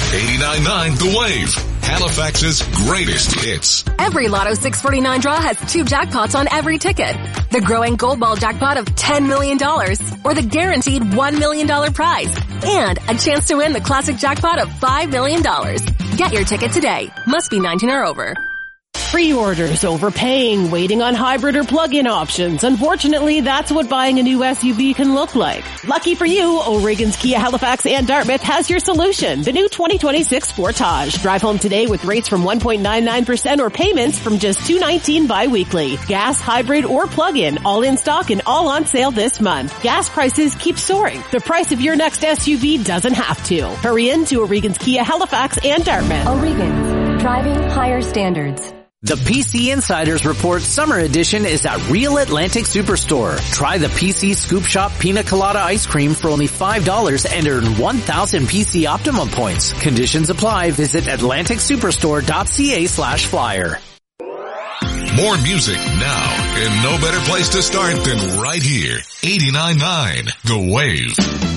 89.9 The Wave, Halifax's greatest hits. Every Lotto 649 draw has 2 jackpots on every ticket. The growing Gold Ball jackpot of $10 million or the guaranteed $1 million prize. And a chance to win the classic jackpot of $5 million. Get your ticket today. Must be 19 or over. Pre-orders, overpaying, waiting on hybrid or plug-in options. Unfortunately, that's what buying a new SUV can look like. Lucky for you, O'Regan's Kia Halifax and Dartmouth has your solution. The new 2026 Sportage. Drive home today with rates from 1.99% or payments from just $219 bi-weekly. Gas, hybrid, or plug-in, all in stock and all on sale this month. Gas prices keep soaring. The price of your next SUV doesn't have to. Hurry in to O'Regan's Kia Halifax and Dartmouth. O'Regan's, driving higher standards. The PC Insiders Report Summer Edition is at Real Atlantic Superstore. Try the PC Scoop Shop Pina Colada Ice Cream for only $5 and earn 1,000 PC Optimum points. Conditions apply. Visit atlanticsuperstore.ca/flyer. More music now, and no better place to start than right here. 89.9 The Wave.